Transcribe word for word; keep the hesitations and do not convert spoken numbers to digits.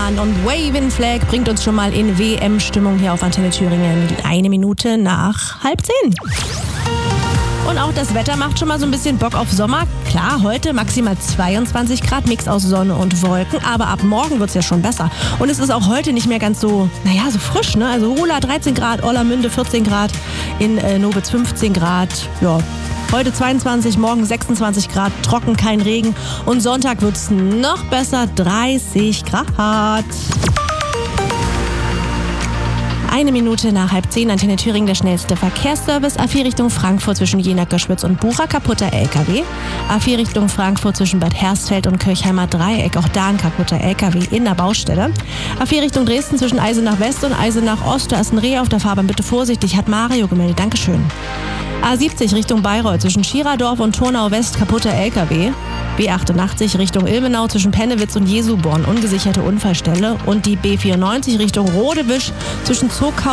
Böhmermann und Waving Flag bringt uns schon mal in W M-Stimmung hier auf Antenne Thüringen. Eine Minute nach halb zehn. Und auch das Wetter macht schon mal so ein bisschen Bock auf Sommer. Klar, heute maximal zweiundzwanzig Grad, Mix aus Sonne und Wolken, aber ab morgen wird's ja schon besser. Und es ist auch heute nicht mehr ganz so, naja, so frisch, ne? Also Hola dreizehn Grad, Orlamünde vierzehn Grad, in äh, Nobitz fünfzehn Grad, ja. Heute zweiundzwanzig, morgen sechsundzwanzig Grad, trocken, kein Regen. Und Sonntag wird's noch besser, dreißig Grad. Eine Minute nach halb zehn, Antenne Thüringen, der schnellste Verkehrsservice. A vier Richtung Frankfurt zwischen Jena, Göschwitz und Bucha, kaputter L K W. A vier Richtung Frankfurt zwischen Bad Hersfeld und Kirchheimer Dreieck, auch da ein kaputter L K W in der Baustelle. A vier Richtung Dresden zwischen Eisenach West und Eisenach Ost, da ist ein Reh auf der Fahrbahn, bitte vorsichtig, hat Mario gemeldet, Dankeschön. A siebzig Richtung Bayreuth zwischen Schiradorf und Turnau West, kaputter L K W. B achtundachtzig Richtung Ilmenau zwischen Pennewitz und Jesuborn, ungesicherte Unfallstelle. Und die B vierundneunzig Richtung Rodewisch zwischen Zokau